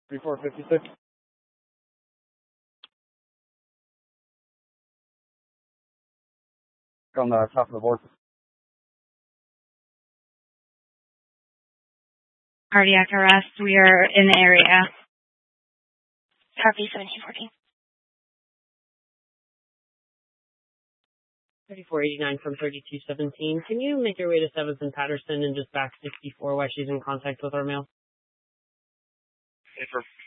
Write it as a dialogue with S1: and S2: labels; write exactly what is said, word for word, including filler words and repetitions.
S1: thirty-four fifty-six. On the top of the board.
S2: Cardiac arrest. We are in the area.
S3: Copy seventeen fourteen.
S4: thirty-four eighty-nine from thirty-two seventeen. Can you make your way to seventh and Patterson and just back sixty-four while she's in contact with our male?
S1: Yes, sir.